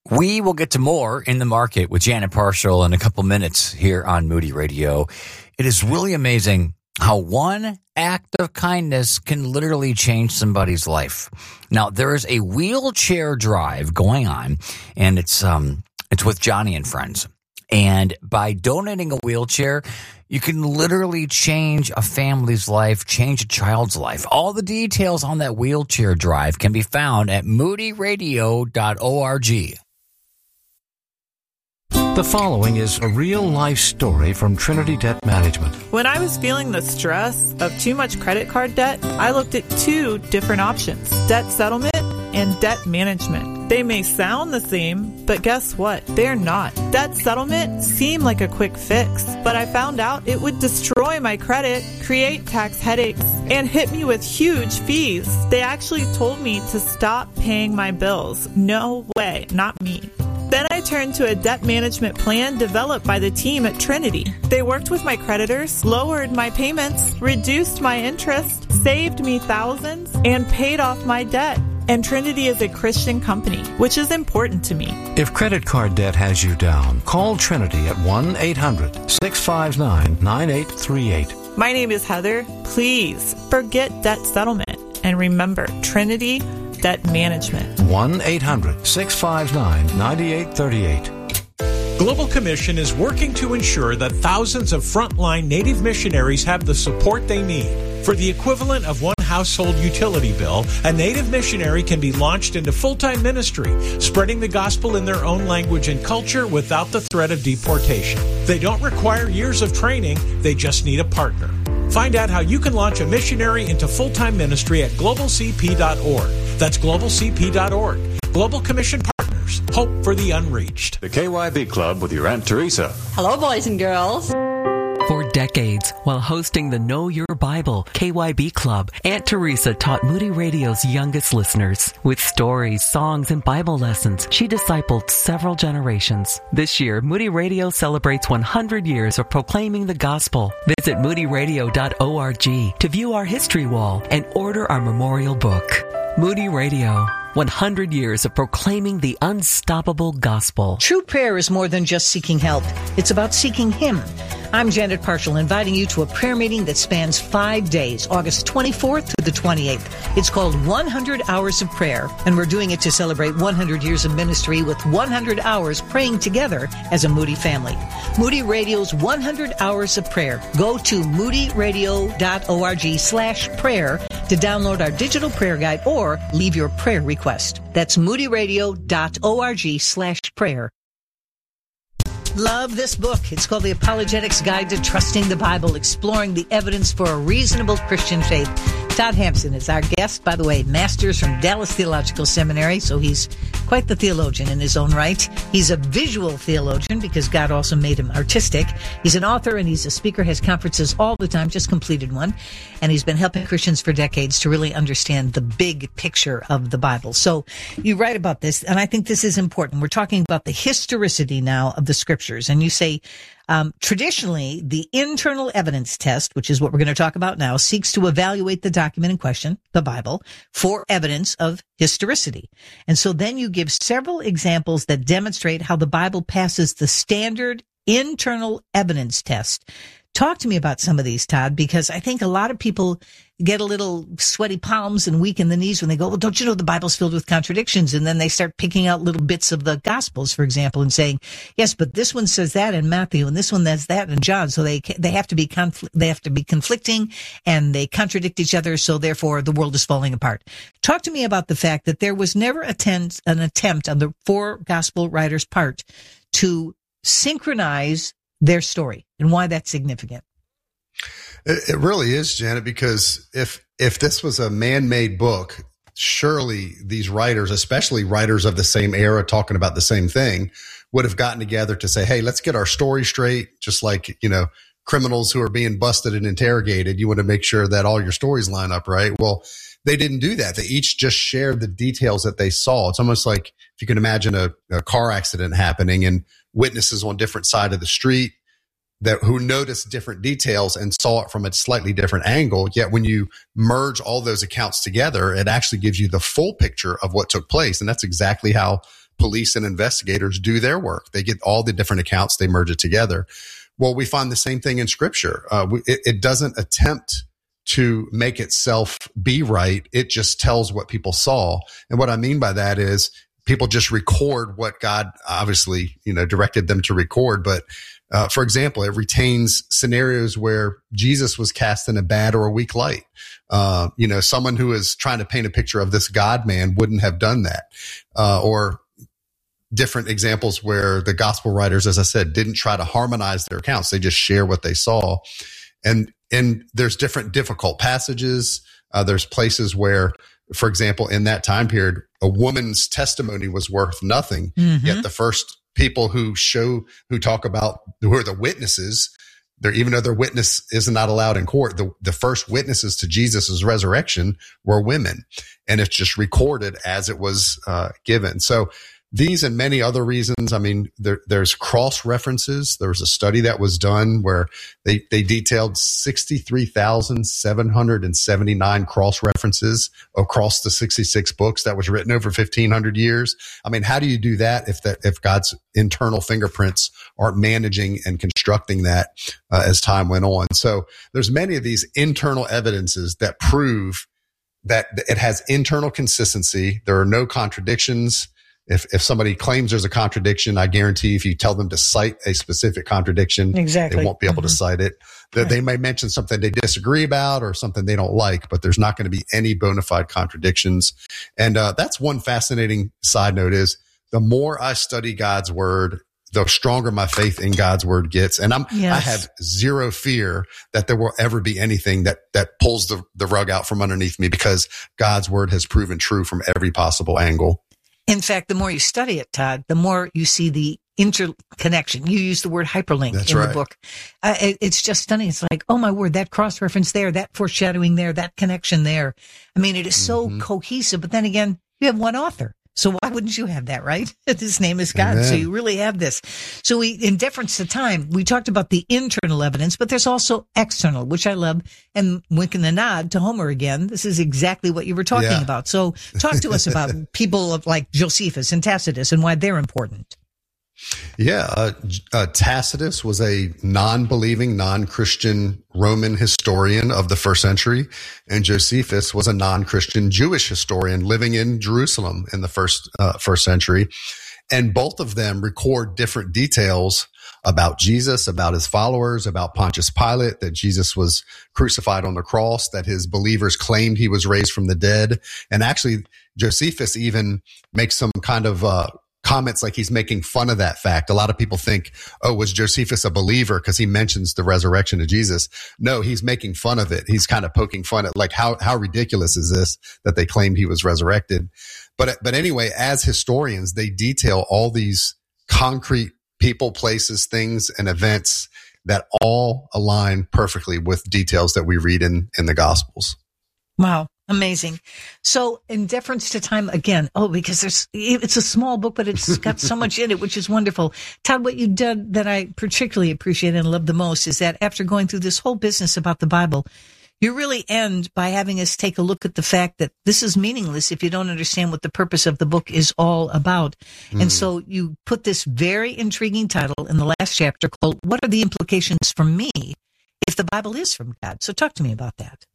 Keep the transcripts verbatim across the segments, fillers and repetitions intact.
We will get to more in the market with Janet Parshall in a couple minutes here on Moody Radio. It is really amazing how one act of kindness can literally change somebody's life. Now, there is a wheelchair drive going on, and it's um it's with Johnny and Friends. And by donating a wheelchair, you can literally change a family's life, change a child's life. All the details on that wheelchair drive can be found at moody radio dot org. The following is a real-life story from Trinity Debt Management. When I was feeling the stress of too much credit card debt, I looked at two different options: debt settlement and debt management. They may sound the same, but guess what? They're not. Debt settlement seemed like a quick fix, but I found out it would destroy my credit, create tax headaches, and hit me with huge fees. They actually told me to stop paying my bills. No way, not me. Then I turned to a debt management plan developed by the team at Trinity. They worked with my creditors, lowered my payments, reduced my interest, saved me thousands, and paid off my debt. And Trinity is a Christian company, which is important to me. If credit card debt has you down, call Trinity at one eight hundred six five nine nine eight three eight. My name is Heather. Please forget debt settlement and remember Trinity Debt Management. one eight hundred six five nine nine eight three eight. Global Commission is working to ensure that thousands of frontline Native missionaries have the support they need. For the equivalent of one household utility bill, a Native missionary can be launched into full-time ministry, spreading the gospel in their own language and culture without the threat of deportation. They don't require years of training, they just need a partner. Find out how you can launch a missionary into full-time ministry at global c p dot org. That's global c p dot org. Global Commission Partners. Hope for the unreached. The K Y B Club with your Aunt Teresa. Hello, boys and girls. For decades, while hosting the Know Your Bible K Y B Club, Aunt Teresa taught Moody Radio's youngest listeners. With stories, songs, and Bible lessons, she discipled several generations. This year, Moody Radio celebrates one hundred years of proclaiming the gospel. Visit moody radio dot org to view our history wall and order our memorial book. Moody Radio, one hundred years of proclaiming the unstoppable gospel. True prayer is more than just seeking help. It's about seeking Him. I'm Janet Parshall, inviting you to a prayer meeting that spans five days, August twenty-fourth through the twenty-eighth. It's called one hundred Hours of Prayer, and we're doing it to celebrate one hundred years of ministry with one hundred hours praying together as a Moody family. Moody Radio's one hundred Hours of Prayer. Go to moody radio dot org slash prayer to download our digital prayer guide or leave your prayer request. That's moody radio dot org slash prayer. Love this book. It's called The Apologetics Guide to Trusting the Bible, exploring the evidence for a reasonable Christian faith. Todd Hampson is our guest, by the way, master's from Dallas Theological Seminary, so he's quite the theologian in his own right. He's a visual theologian because God also made him artistic. He's an author and he's a speaker, has conferences all the time, just completed one, and he's been helping Christians for decades to really understand the big picture of the Bible. So you write about this, and I think this is important. We're talking about the historicity now of the Scriptures, and you say, Um, traditionally, the internal evidence test, which is what we're going to talk about now, seeks to evaluate the document in question, the Bible, for evidence of historicity. And so then you give several examples that demonstrate how the Bible passes the standard internal evidence test. Talk to me about some of these, Todd, because I think a lot of people get a little sweaty palms and weak in the knees when they go, well, don't you know the Bible's filled with contradictions? And then they start picking out little bits of the Gospels, for example, and saying, yes, but this one says that in Matthew and this one says that in John. So they they have to be confl- they have to be conflicting and they contradict each other. So therefore, the world is falling apart. Talk to me about the fact that there was never attend- an attempt on the four Gospel writers' part to synchronize their story and why that's significant. It, it really is, Janet, because if if this was a man-made book, surely these writers, especially writers of the same era talking about the same thing, would have gotten together to say, hey, let's get our story straight, just like, you know, criminals who are being busted and interrogated. You want to make sure that all your stories line up, right? Well, they didn't do that. They each just shared the details that they saw. It's almost like if you can imagine a, a car accident happening and witnesses on different side of the street that who noticed different details and saw it from a slightly different angle. Yet when you merge all those accounts together, it actually gives you the full picture of what took place. And that's exactly how police and investigators do their work. They get all the different accounts, they merge it together. Well, we find the same thing in Scripture. Uh, we, it, it doesn't attempt to make itself be right. It just tells what people saw. And what I mean by that is people just record what God obviously, you know, directed them to record. But uh, for example, it retains scenarios where Jesus was cast in a bad or a weak light. Uh, you know, someone who is trying to paint a picture of this God man wouldn't have done that. Uh, or different examples where the gospel writers, as I said, didn't try to harmonize their accounts. They just share what they saw. And, and there's different difficult passages. Uh, there's places where, for example, in that time period, a woman's testimony was worth nothing. Mm-hmm. Yet the first people who show, who talk about, who are the witnesses, they're, even though their witness is not allowed in court, the, the first witnesses to Jesus' resurrection were women. And it's just recorded as it was uh, given. So these and many other reasons. I mean, there, there's cross references. There was a study that was done where they, they detailed sixty-three thousand seven hundred seventy-nine cross references across the sixty-six books that was written over fifteen hundred years. I mean, how do you do that if that, if God's internal fingerprints aren't managing and constructing that uh, as time went on? So there's many of these internal evidences that prove that it has internal consistency. There are no contradictions. If if somebody claims there's a contradiction, I guarantee if you tell them to cite a specific contradiction, exactly. they won't be able mm-hmm. to cite it. That right. They may mention something they disagree about or something they don't like, but there's not going to be any bona fide contradictions. And uh, that's one fascinating side note is the more I study God's word, the stronger my faith in God's word gets. And I'm, yes. I have zero fear that there will ever be anything that, that pulls the, the rug out from underneath me because God's word has proven true from every possible angle. In fact, the more you study it, Todd, the more you see the interconnection. You use the word hyperlink That's in right. the book. Uh, it, it's just stunning. It's like, oh my word, that cross-reference there, that foreshadowing there, that connection there. I mean, it is so mm-hmm. cohesive, but then again, you have one author. So why wouldn't you have that, right? His name is God. Amen. So you really have this. So we, in deference to time, we talked about the internal evidence, but there's also external, which I love. And winking the nod to Homer again. This is exactly what you were talking yeah. about. So talk to us about people like Josephus and Tacitus and why they're important. Yeah, uh, uh, Tacitus was a non-believing, non-Christian Roman historian of the first century, and Josephus was a non-Christian Jewish historian living in Jerusalem in the first uh, first century. And both of them record different details about Jesus, about his followers, about Pontius Pilate, that Jesus was crucified on the cross, that his believers claimed he was raised from the dead. And actually, Josephus even makes some kind of uh comments like he's making fun of that fact. A lot of people think, oh, was Josephus a believer because he mentions the resurrection of Jesus? No, he's making fun of it. He's kind of poking fun at like, how, how ridiculous is this that they claimed he was resurrected? But, but anyway, as historians, they detail all these concrete people, places, things, and events that all align perfectly with details that we read in, in the Gospels. Wow. Amazing. So in deference to time again, oh, because there's, it's a small book, but it's got so much in it, which is wonderful. Todd, what you did that I particularly appreciate and love the most is that after going through this whole business about the Bible, you really end by having us take a look at the fact that this is meaningless if you don't understand what the purpose of the book is all about. Mm. And so you put this very intriguing title in the last chapter called, What Are the Implications for Me if the Bible is from God? So talk to me about that.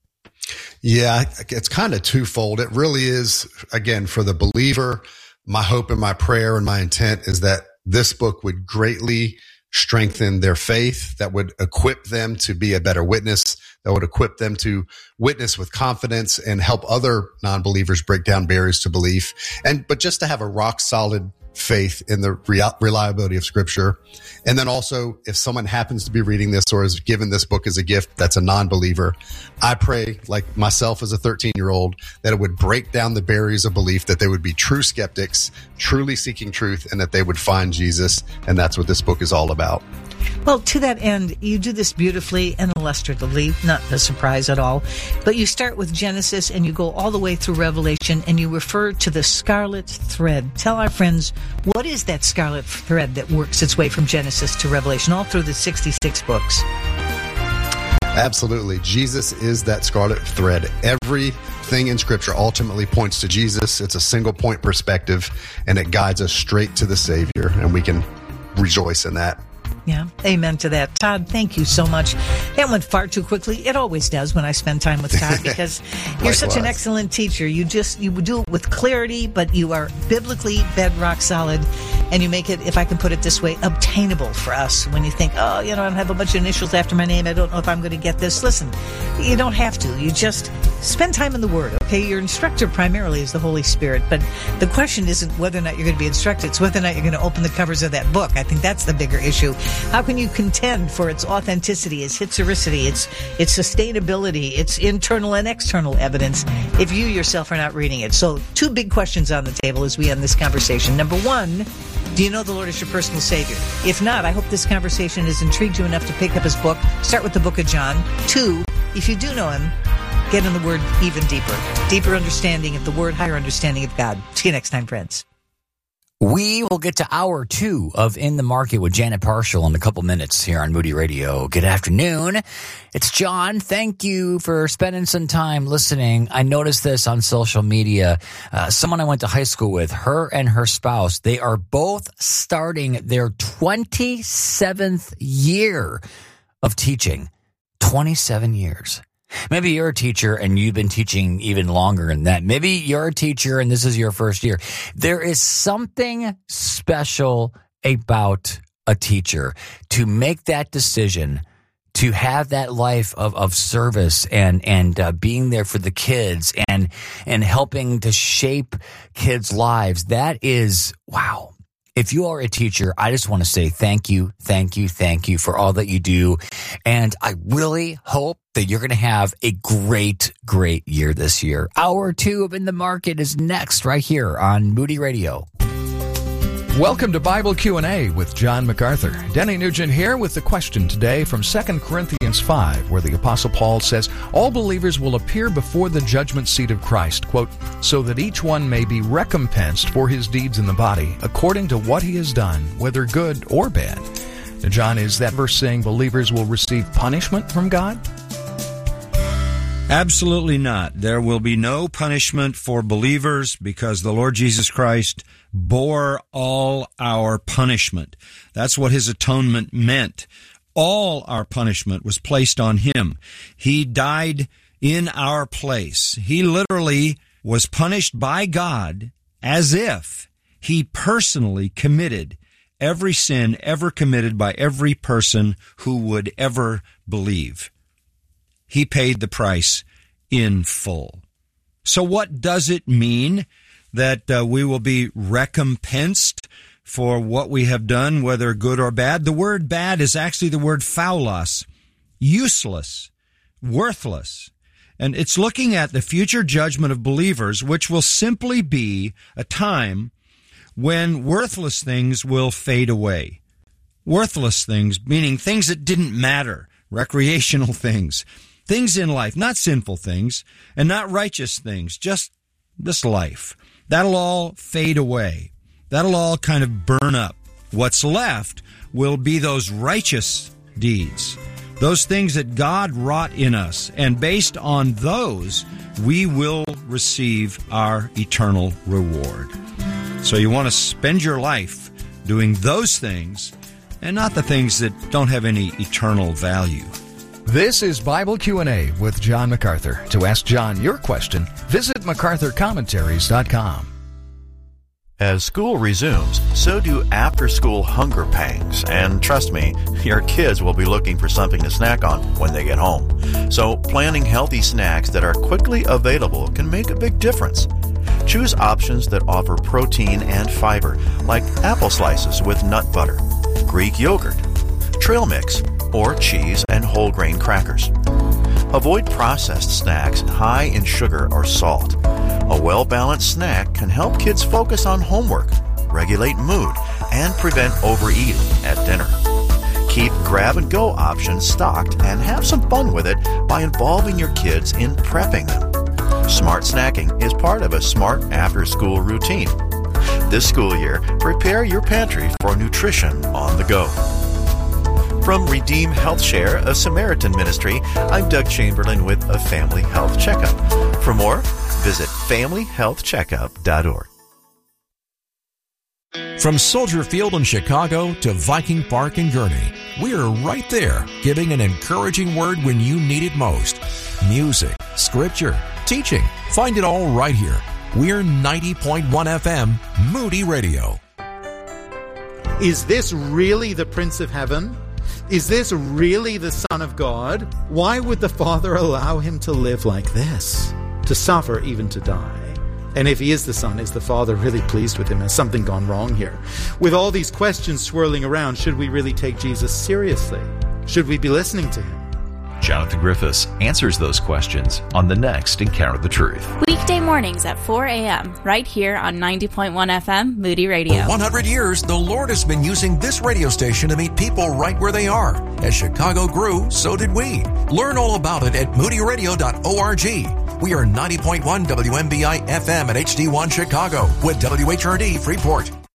Yeah, it's kind of twofold. It really is, again, for the believer, my hope and my prayer and my intent is that this book would greatly strengthen their faith, that would equip them to be a better witness, that would equip them to witness with confidence and help other non-believers break down barriers to belief. And, but just to have a rock solid faith in the real, reliability of Scripture. And then also, if someone happens to be reading this or is given this book as a gift that's a non-believer, I pray, like myself as a thirteen-year-old, that it would break down the barriers of belief, that they would be true skeptics, truly seeking truth, and that they would find Jesus. And that's what this book is all about. Well, to that end, you do this beautifully and illustratively, not a surprise at all. But you start with Genesis and you go all the way through Revelation and you refer to the scarlet thread. Tell our friends, what is that scarlet thread that works its way from Genesis to Revelation all through the sixty-six books? Absolutely. Jesus is that scarlet thread. Everything in Scripture ultimately points to Jesus. It's a single point perspective, and it guides us straight to the Savior, and we can rejoice in that. Yeah, amen to that. Todd, thank you so much. That went far too quickly. It always does when I spend time with Todd, because you're such an excellent teacher. You just, you do it with clarity, but you are biblically bedrock solid, and you make it, if I can put it this way, obtainable for us. When you think, oh, you know, I don't have a bunch of initials after my name, I don't know if I'm going to get this. Listen, you don't have to. You just spend time in the Word, okay? Your instructor primarily is the Holy Spirit, but the question isn't whether or not you're going to be instructed. It's whether or not you're going to open the covers of that book. I think that's the bigger issue. How can you contend for its authenticity, its historicity, its its sustainability, its internal and external evidence if you yourself are not reading it? So two big questions on the table as we end this conversation. Number one, do you know the Lord is your personal Savior? If not, I hope this conversation has intrigued you enough to pick up his book. Start with the book of John. Two, if you do know him, get in the Word even deeper. Deeper understanding of the Word, higher understanding of God. See you next time, friends. We will get to hour two of In the Market with Janet Parshall in a couple minutes here on Moody Radio. Good afternoon. It's John. Thank you for spending some time listening. I noticed this on social media. Uh, someone I went to high school with, her and her spouse, they are both starting their twenty-seventh year of teaching. twenty-seven years. Maybe you're a teacher and you've been teaching even longer than that. Maybe you're a teacher and this is your first year. There is something special about a teacher to make that decision, to have that life of, of service and, and uh, being there for the kids and, and helping to shape kids' lives. That is, wow. If you are a teacher, I just want to say thank you, thank you, thank you for all that you do. And I really hope that you're going to have a great, great year this year. Hour two of In the Market is next right here on Moody Radio. Welcome to Bible Q and A with John MacArthur. Denny Nugent here with the question today from Second Corinthians five, where the Apostle Paul says, all believers will appear before the judgment seat of Christ, quote, so that each one may be recompensed for his deeds in the body, according to what he has done, whether good or bad. Now, John, is that verse saying believers will receive punishment from God? Absolutely not. There will be no punishment for believers because the Lord Jesus Christ bore all our punishment. That's what his atonement meant. All our punishment was placed on him. He died in our place. He literally was punished by God as if he personally committed every sin ever committed by every person who would ever believe. He paid the price in full. So what does it mean that uh, we will be recompensed for what we have done, whether good or bad? The word bad is actually the word phaulos, useless, worthless. And it's looking at the future judgment of believers, which will simply be a time when worthless things will fade away. Worthless things, meaning things that didn't matter, recreational things, things in life, not sinful things, and not righteous things, just this life. That'll all fade away. That'll all kind of burn up. What's left will be those righteous deeds, those things that God wrought in us, and based on those, we will receive our eternal reward. So you want to spend your life doing those things and not the things that don't have any eternal value. This is Bible Q and A with John MacArthur. To ask John your question, visit macarthur commentaries dot com. As school resumes, so do after-school hunger pangs. And trust me, your kids will be looking for something to snack on when they get home. So planning healthy snacks that are quickly available can make a big difference. Choose options that offer protein and fiber, like apple slices with nut butter, Greek yogurt, trail mix, or cheese and whole grain crackers. Avoid processed snacks high in sugar or salt. A well-balanced snack can help kids focus on homework, regulate mood, and prevent overeating at dinner. Keep grab-and-go options stocked and have some fun with it by involving your kids in prepping them. Smart snacking is part of a smart after-school routine. This school year, prepare your pantry for nutrition on the go. From Redeem Health Share, a Samaritan ministry, I'm Doug Chamberlain with a Family Health Checkup. For more, visit family health checkup dot org. From Soldier Field in Chicago to Viking Park in Gurnee, we are right there giving an encouraging word when you need it most. Music, scripture, teaching, find it all right here. We're ninety point one F M, Moody Radio. Is this really the Prince of Heaven? Is this really the Son of God? Why would the Father allow him to live like this? To suffer, even to die? And if he is the Son, is the Father really pleased with him? Has something gone wrong here? With all these questions swirling around, should we really take Jesus seriously? Should we be listening to him? Jonathan Griffiths answers those questions on the next Encounter the Truth. Weekday mornings at four a.m. right here on ninety point one F M, Moody Radio. For one hundred years, the Lord has been using this radio station to meet people right where they are. As Chicago grew, so did we. Learn all about it at moody radio dot org. We are ninety point one W M B I F M at H D one Chicago with W H R D Freeport.